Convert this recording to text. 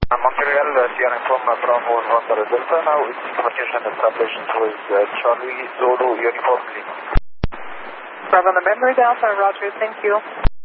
Montreal, Sierra from Bravo November Delta. Now it's communication established with Charlie Zulu Uniform Lima. Bravo November Delta, roger, thank you.